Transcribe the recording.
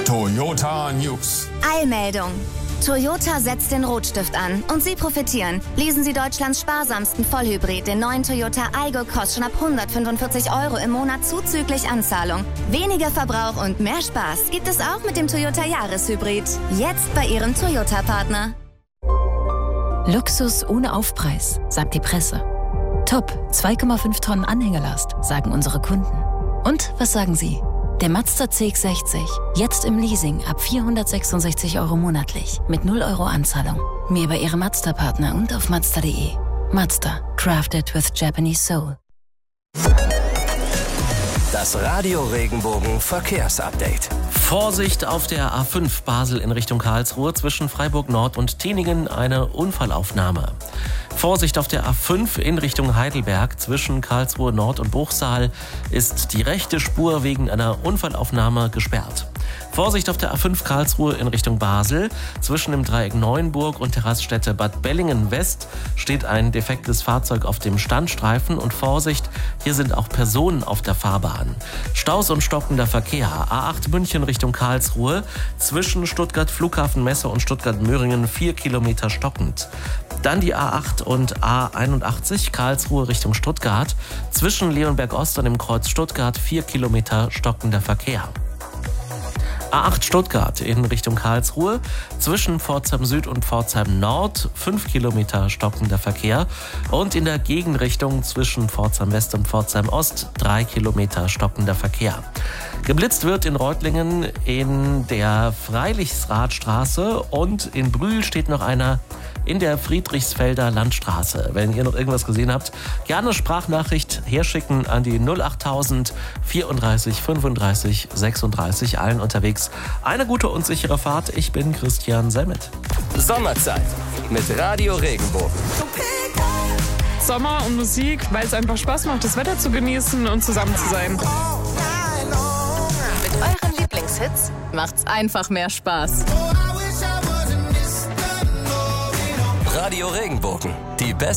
Toyota News. Eilmeldung. Toyota setzt den Rotstift an und Sie profitieren. Lesen Sie Deutschlands sparsamsten Vollhybrid, den neuen Toyota Aygo Cross schon ab 145 € im Monat zuzüglich Anzahlung. Weniger Verbrauch und mehr Spaß gibt es auch mit dem Toyota Jahreshybrid. Jetzt bei Ihrem Toyota-Partner. Luxus ohne Aufpreis, sagt die Presse. Top, 2,5 Tonnen Anhängerlast, sagen unsere Kunden. Und was sagen Sie? Der Mazda CX-60, jetzt im Leasing ab 466 € monatlich, mit 0 € Anzahlung. Mehr bei Ihrem Mazda-Partner und auf Mazda.de. Mazda, crafted with Japanese soul. Das Radio Regenbogen Verkehrsupdate. Vorsicht auf der A5 Basel in Richtung Karlsruhe zwischen Freiburg Nord und Teningen, eine Unfallaufnahme. Vorsicht auf der A5 in Richtung Heidelberg zwischen Karlsruhe Nord und Bruchsal ist die rechte Spur wegen einer Unfallaufnahme gesperrt. Vorsicht auf der A5 Karlsruhe in Richtung Basel. Zwischen dem Dreieck Neuenburg und der Raststätte Bad Bellingen West steht ein defektes Fahrzeug auf dem Standstreifen und Vorsicht, hier sind auch Personen auf der Fahrbahn. Staus und stockender Verkehr. A8 München Richtung Karlsruhe. Zwischen Stuttgart Flughafen Messe und Stuttgart Möhringen 4 Kilometer stockend. Dann die A8 und A81 Karlsruhe Richtung Stuttgart. Zwischen Leonberg Ost und dem Kreuz Stuttgart 4 Kilometer stockender Verkehr. A8 Stuttgart in Richtung Karlsruhe, zwischen Pforzheim Süd und Pforzheim Nord 5 Kilometer stockender Verkehr und in der Gegenrichtung zwischen Pforzheim West und Pforzheim Ost 3 Kilometer stockender Verkehr. Geblitzt wird in Reutlingen in der Freilichsrathstraße und in Brühl steht noch einer in der Friedrichsfelder Landstraße. Wenn ihr noch irgendwas gesehen habt, gerne Sprachnachricht herschicken an die 08000 34 35 36. Allen unterwegs eine gute und sichere Fahrt. Ich bin Christian Semmet. Sommerzeit mit Radio Regenbogen. Sommer und Musik, weil es einfach Spaß macht, das Wetter zu genießen und zusammen zu sein. Mit euren Lieblingshits macht's einfach mehr Spaß. Radio Regenbogen, die beste